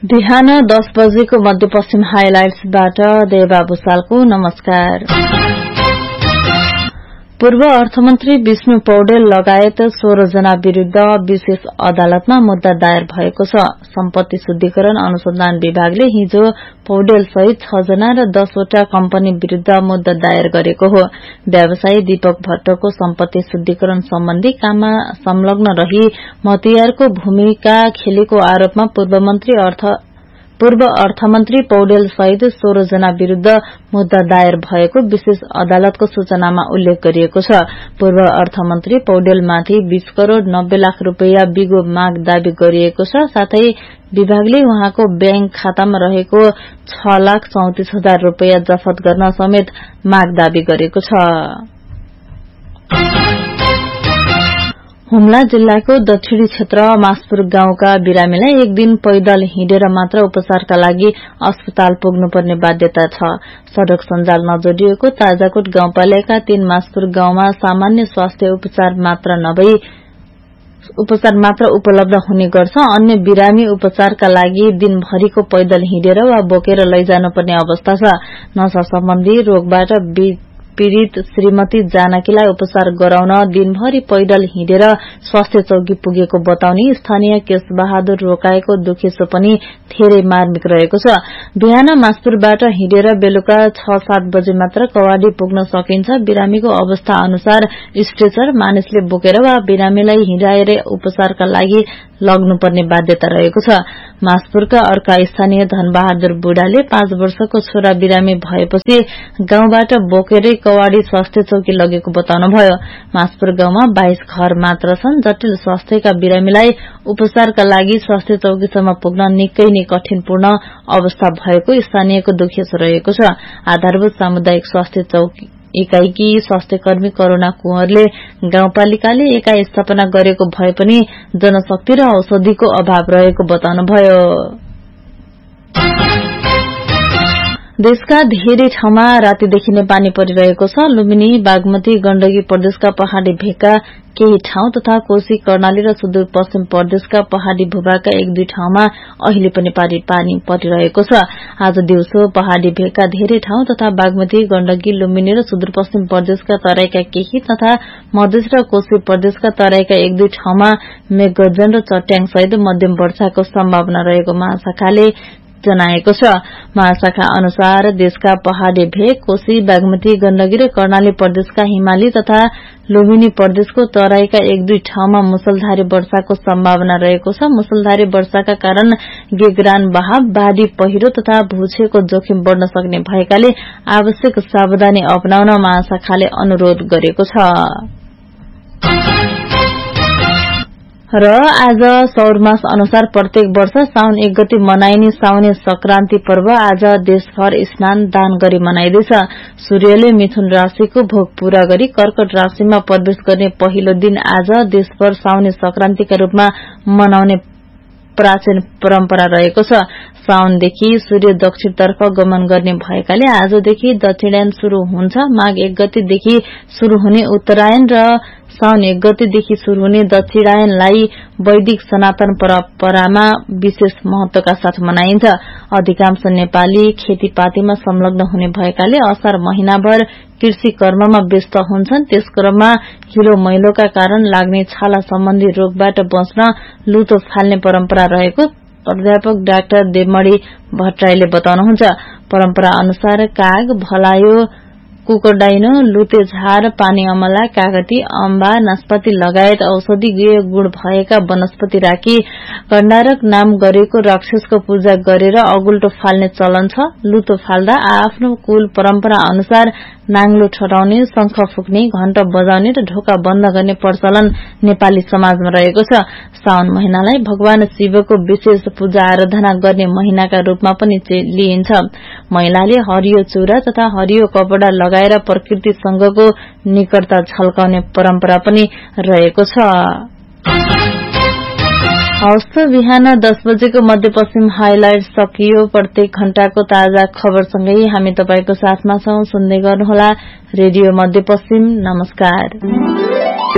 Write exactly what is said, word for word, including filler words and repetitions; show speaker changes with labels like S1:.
S1: बिहान दस बजेको मध्यपश्चिम हाइलाइट्सबाट देवा भुसालको नमस्कार। पूर्व अर्थमन्त्री विष्णु पौडेल लगायत सोह्र जना विरूद्ध विशेष अदालतमा मुद्दा दायर भएको छ। सम्पत्ति शुद्धिकरण अनुसन्धान विभागले हिजो पौडेल सहित छ जना र दसवटा कम्पनी विरूद्ध मुद्दा दायर गरेको हो। व्यवसायी दीपक भट्टको सम्पत्ति शुद्धिकरण सम्बन्धी काममा संलग्न रही मतियारको भूमिका खेलेको आरोपमा पूर्व मन्त्री अर्थ पूर्व अर्थमन्त्री पौडेल सहित सोह्र जना विरूद्ध मुद्दा दायर भएको विशेष अदालतको सूचनामा उल्लेख गरिएको छ। पूर्व अर्थमन्त्री पौडेलमाथि बीस करोड़ नब्बे लाख रूपियाँ बिगो माग दावी गरिएको छ। साथै विभागले उहाँको ब्याङ्क खातामा रहेको छ लाख चौतिस हजार रूपियाँ जफत गर्न समेत माग दावी गरेको छ। हुम्ला जिल्लाको दक्षिणी क्षेत्र मासपुर गाउँका बिरामीलाई एक दिन पैदल हिँडेर मात्र उपचारका लागि अस्पताल पुग्नुपर्ने बाध्यता छ। सड़क सञ्जाल नजोडिएको ताजाकोट गाउँपालिका तीन मासपुर गाउँमा सामान्य स्वास्थ्य उपचार मात्र नभई उपचार मात्र उपलब्ध हुने गर्छ। अन्य बिरामी उपचारका लागि दिनभरिको पैदल हिँडेर वा बोकेर लैजानुपर्ने अवस्था छ। नशा सम्बन्धी रोगबाट पीड़ित श्रीमती जानकीलाई उपचार गराउन दिनभरि पैदल हिँडेर स्वास्थ्य चौकी पुगेको बताउने स्थानीय केश बहादुर रोकाएको दुखेसो पनि धेरै मार्मिक रहेको छ। बिहान मासपुरबाट हिँडेर बेलुका छ सात बजे मात्र कवाडी पुग्न सकिन्छ। बिरामीको अवस्था अनुसार स्ट्रेचर मानिसले बोकेर वा बिरामीलाई हिँडाएर उपचारका लागि लग्नुपर्ने बाध्यता रहेको छ। मासपुरका अर्का स्थानीय धनबहादुर बुढाले पाँच वर्षको छोरा बिरामी भएपछि गाउँबाट बोकेरै कवाडी स्वास्थ्य चौकी लगेको बताउनुभयो। मासपुर गाउँमा बाइस घर मात्र छन्। जटिल स्वास्थ्यका बिरामीलाई उपचारका लागि स्वास्थ्य चौकीसम्म पुग्न निकै नै कठिनपूर्ण अवस्था भएको स्थानीयको दुखेसो रहेको छ। आधारभूत सामुदायिक स्वास्थ्य चौकी इकाईकी स्वास्थ्यकर्मी करूणा कुँवरले गाउँपालिकाले एकाई स्थापना गरेको भए पनि जनशक्ति र औषधिको अभाव रहेको बताउनुभयो। देशका धेरै ठाउँमा रातिदेखि नै पानी परिरहेको छ। लुम्बिनी, बागमती, गण्डकी प्रदेशका पहाड़ी भेगका केही ठाउँ तथा कोशी, कर्णाली र सुदूरपश्चिम प्रदेशका पहाड़ी भूभागका एक दुई ठाउँमा अहिले पनि पानी परिरहेको छ। आज दिउँसो पहाड़ी भेगका धेरै ठाउँ तथा बागमती, गण्डकी, लुम्बिनी र सुदूरपश्चिम प्रदेशका तराईका केही तथा मधेस र कोशी प्रदेशका तराईका एक दुई ठाउँमा मेघगर्जन र चट्याङ सहित मध्यम वर्षाको सम्भावना रहेको महाशाखाले जनाएको छ। महाशाखा अनुसार देशका पहाड़ी भेग, कोशी, बागमती, गण्डकी र कर्णाली प्रदेशका हिमाली तथा लुम्बिनी प्रदेशको तराईका एक दुई ठाउँमा मुसलधारी वर्षाको सम्भावना रहेको छ। मुसलधारी वर्षाका कारण गेगरान बहाव, बाढ़ी पहिरो तथा भूक्षयको जोखिम बढ़न सक्ने भएकाले आवश्यक सावधानी अपनाउन महाशाखाले अनुरोध गरेको छ। र आज सौरमास अनुसार प्रत्येक वर्ष साउन एक गते मनाइने साउने संक्रान्ति पर्व आज देशभर स्नान दान गरी मनाइँदैछ। सूर्यले मिथुन राशिको भोग पूरा गरी कर्कट राशिमा प्रवेश गर्ने पहिलो दिन आज देशभर साउने संक्रान्तिका रूपमा मनाउने प्राचीन परम्परा रहेको छ। साउनदेखि सूर्य दक्षिणतर्फ गमन गर्ने भएकाले आजदेखि दक्षिणायन शुरू हुन्छ। माघ एक गतेदेखि शुरू हुने उत्तरायण र साउन एक गतेदेखि शुरू हुने दक्षिणायनलाई वैदिक सनातन परम्परामा विशेष महत्वका साथ मनाइन्छ। अधिकांश नेपाली खेतीपातीमा संलग्न हुने भएकाले असार महिनाभर कृषि कर्ममा व्यस्त हुन्छन्। त्यस क्रममा हिलो मैलोका कारण लाग्ने छाला सम्बन्धी रोगबाट बच्न लुतो फाल्ने परम्परा रहेको प्राध्यापक डाक्टर देवमणि भट्टराईले बताउनुहुन्छ। परम्परा अनुसार काग, भलायो, कुकुरडाइनो, लुते झार, पानी अमला, कागती, अम्बा, नास्पाती लगायत औषधिय गुण भएका वनस्पति राखी गण्डारक नाम गरेको राक्षसको पूजा गरेर अगुल्टो फाल्ने चलन छ। लुतो फाल्दा आफ्नो कुल परम्परा अनुसार नाङ्लो ठटाउने, शंख फुक्ने, घण्ट बजाउने र ढोका बन्द गर्ने प्रचलन नेपाली समाजमा रहेको छ। साउन महिनालाई भगवान शिवको विशेष पूजा आराधना गर्ने महिनाका रूपमा पनि लिइन्छ। महिलाले हरियो चूरा तथा हरियो कपड़ा लगाएर प्रकृतिसँगको निकटता झल्काउने परम्परा पनि रहेको छ। हवस्, बिहान दस बजेको मध्यपश्चिम हाइलाइट सकियो। प्रत्येक घण्टाको ताजा खबरसँगै हामी तपाईको साथमा छौं। सुन्दै गर्नुहोला रेडियो मध्यपश्चिम। नमस्कार।